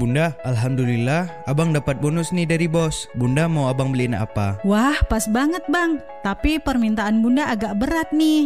Bunda, alhamdulillah abang dapat bonus nih dari bos. Bunda mau abang beliin apa? Wah, pas banget bang. Tapi permintaan bunda agak berat nih.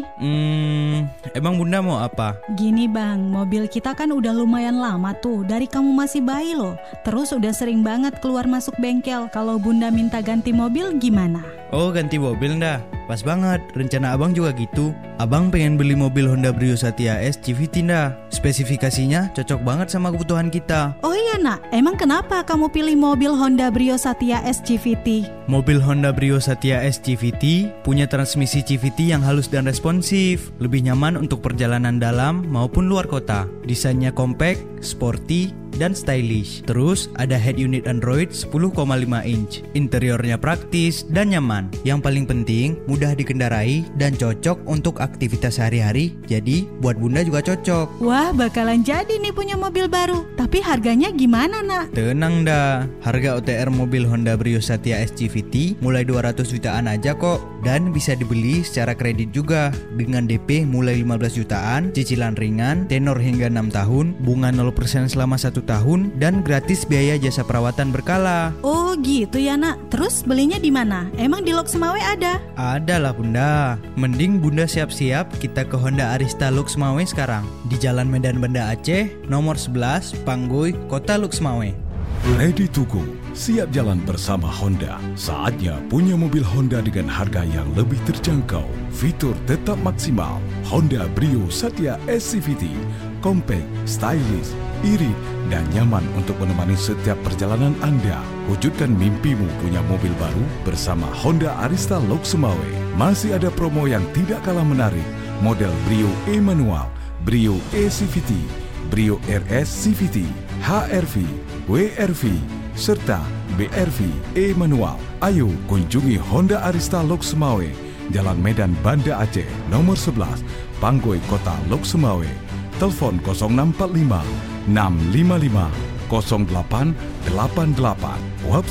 Emang bunda mau apa? Gini bang, mobil kita kan udah lumayan lama tuh. Dari kamu masih bayi loh. Terus udah sering banget keluar masuk bengkel. Kalau bunda minta ganti mobil gimana? Oh, ganti mobil ndah. Pas banget, rencana abang juga gitu. Abang pengen beli mobil Honda Brio Satya S CVT ndah. Spesifikasinya cocok banget sama kebutuhan kita. Oh iya nak, emang kenapa kamu pilih mobil Honda Brio Satya S CVT? Mobil Honda Brio Satya S CVT punya transmisi CVT yang halus dan responsif, lebih nyaman untuk perjalanan dalam maupun luar kota. Desainnya compact, sporty, dan stylish. Terus ada head unit Android 10,5 inch. Interiornya praktis dan nyaman. Yang paling penting mudah dikendarai dan cocok untuk aktivitas sehari-hari. Jadi buat bunda juga cocok. Wah, bakalan jadi nih punya mobil baru. Tapi harganya gimana nak? Tenang dah, harga OTR mobil Honda Brio Satya S CVT mulai 200 jutaan aja kok. Dan bisa dibeli secara kredit juga dengan DP mulai 15 jutaan, cicilan ringan, tenor hingga 6 tahun, bunga 0% selama 1 tahun, dan gratis biaya jasa perawatan berkala. Oh gitu ya nak. Terus belinya di mana? Emang di Lok Semawe ada? Ada lah bunda. Mending bunda siap-siap kita ke Honda Arista Lok Semawe sekarang. Di Jalan Medan Banda Aceh, nomor 11, Panggoy, Kota Lok Semawe. Ready to go, siap jalan bersama Honda. Saatnya punya mobil Honda dengan harga yang lebih terjangkau. Fitur tetap maksimal. Honda Brio Satya S CVT, compact, stylish, irit, dan nyaman untuk menemani setiap perjalanan Anda. Wujudkan mimpimu punya mobil baru bersama Honda Arista Lok Semawe. Masih ada promo yang tidak kalah menarik. Model Brio E manual, Brio E CVT, Brio RS CVT, HRV, WRV, serta BRV E manual. Ayo kunjungi Honda Arista Lok Semawe, Jalan Medan Banda Aceh, nomor 11, Panggoy, Kota Lok Semawe. Telepon 0645 655 0888.